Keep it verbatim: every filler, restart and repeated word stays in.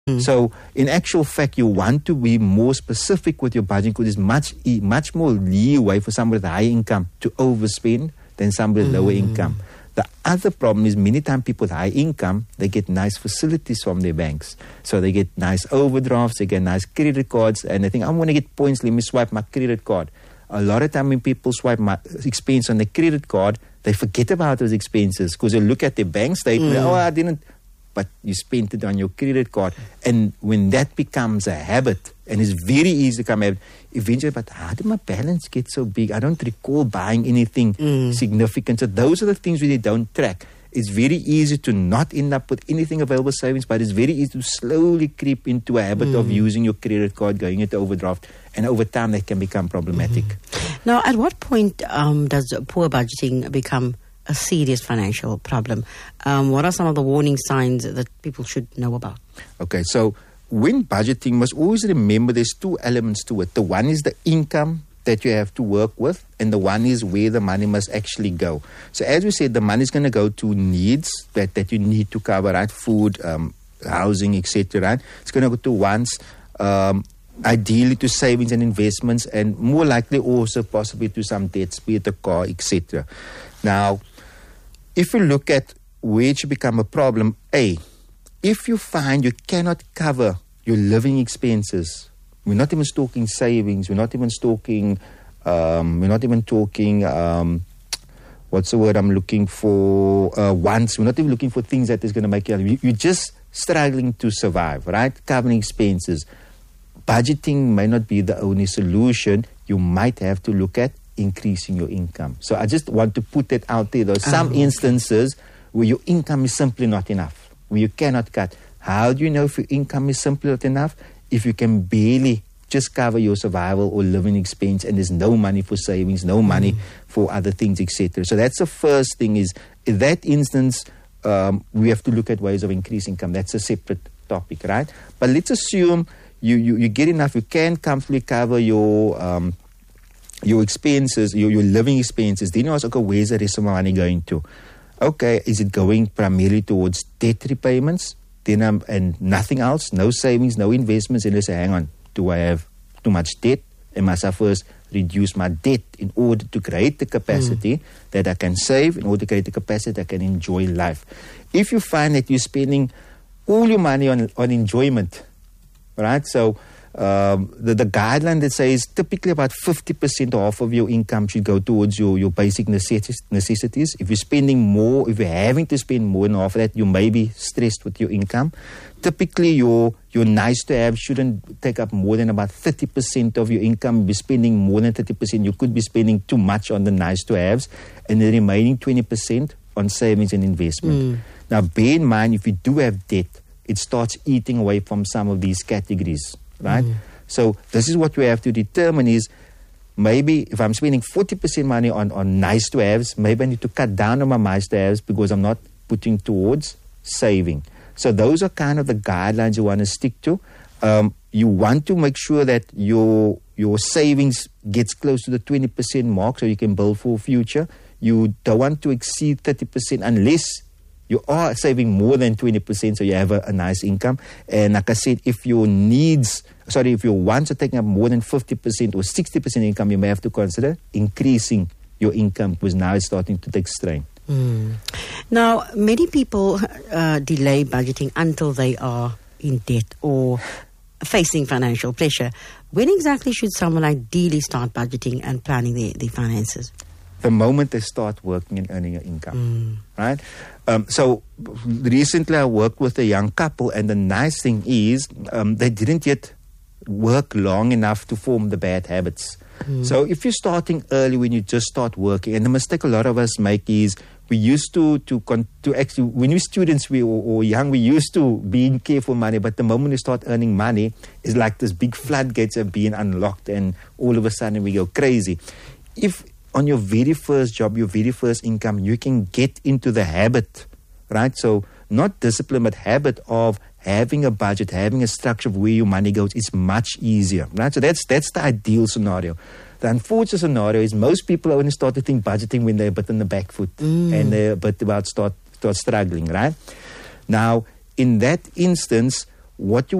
Mm. So, in actual fact, you want to be more specific with your budget because there's much, e- much more leeway for somebody with high income to overspend than somebody with mm. lower income. The other problem is many times people with high income, they get nice facilities from their banks. So they get nice overdrafts, they get nice credit cards, and they think, I'm going to get points, let me swipe my credit card. A lot of time when people swipe my expense on their credit card, they forget about those expenses because they look at their bank statement, mm. oh, I didn't, but you spent it on your credit card. And when that becomes a habit, and it's very easy to come out, eventually, but how did my balance get so big? I don't recall buying anything mm. significant. So those are the things we don't track. It's very easy to not end up with anything available savings, but it's very easy to slowly creep into a habit mm. of using your credit card, going into overdraft, and over time that can become problematic. Mm-hmm. Now, at what point um, does poor budgeting become a serious financial problem? Um, what are some of the warning signs that people should know about? Okay, so when budgeting, must always remember there's two elements to it. The one is the income that you have to work with, and the one is where the money must actually go. So as we said, the money is going to go to needs that, that you need to cover, right? Food, um, housing, et cetera. Right? It's going to go to wants, um, ideally to savings and investments, and more likely also possibly to some debts, be it a car, et cetera. Now, if you look at where it should become a problem, A, if you find you cannot cover your living expenses, we're not even talking savings, we're not even talking, um, we're not even talking, um, what's the word I'm looking for, uh, wants, we're not even looking for things that is going to make you, you're just struggling to survive, right? Covering expenses. Budgeting may not be the only solution. You might have to look at increasing your income. So I just want to put that out there. There are some oh, okay. instances where your income is simply not enough, where you cannot cut. How do you know if your income is simply not enough? If you can barely just cover your survival or living expense and there's no money for savings, no money mm. for other things, et cetera. So that's the first thing is, in that instance, um, we have to look at ways of increasing income. That's a separate topic, right? But let's assume you, you, you get enough, you can comfortably cover your um, your expenses, your, your living expenses. Then you ask, okay, where's the rest of my money going to? Okay, is it going primarily towards debt repayments? Then um, and nothing else, no savings, no investments, and they say, hang on, do I have too much debt? And must I first reduce my debt in order to create the capacity mm. that I can save, in order to create the capacity that I can enjoy life? If you find that you're spending all your money on, on enjoyment, right? So um, the, the guideline that says typically about fifty percent or half of your income should go towards your, your basic necessities. If you're spending more, if you're having to spend more than half of that, you may be stressed with your income. Typically, your your nice to have shouldn't take up more than about thirty percent of your income. You'll be spending more than thirty percent. You could be spending too much on the nice to haves, and the remaining twenty percent on savings and investment. Mm. Now, bear in mind, if you do have debt, it starts eating away from some of these categories, right? Mm. So this is what we have to determine is, maybe if I'm spending forty percent money on, on nice to haves, maybe I need to cut down on my nice to haves because I'm not putting towards saving. So those are kind of the guidelines you want to stick to. Um, you want to make sure that your your savings gets close to the twenty percent mark so you can build for future. You don't want to exceed thirty percent unless you are saving more than twenty percent so you have a, a nice income. And like I said, if your needs, sorry, if your wants are taking up more than fifty percent or sixty percent income, you may have to consider increasing your income because now it's starting to take strain. Mm. Now, many people uh, delay budgeting until they are in debt or facing financial pressure. When exactly should someone ideally start budgeting and planning their, their finances? The moment they start working and earning an income, mm. right? Um, so recently I worked with a young couple, and the nice thing is um, they didn't yet work long enough to form the bad habits. Mm. So if you're starting early when you just start working, and the mistake a lot of us make is we used to to con- to actually when we're students we or, or young we used to being careful money, but the moment we start earning money, it's like this big floodgates are being unlocked, and all of a sudden we go crazy. If on your very first job, your very first income, you can get into the habit, right? So not discipline, but habit of having a budget, having a structure of where your money goes is much easier, right? So that's that's the ideal scenario. The unfortunate scenario is most people only start to think budgeting when they're a bit on the back foot mm. and they're a bit about start, start struggling, right? Now, in that instance, what you